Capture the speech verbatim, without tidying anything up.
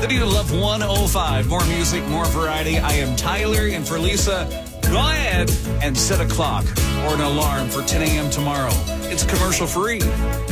The New Love one oh five. More music, more variety. I am Tyler, and for Lisa, go ahead and set a clock or an alarm for ten a.m. tomorrow. It's commercial free.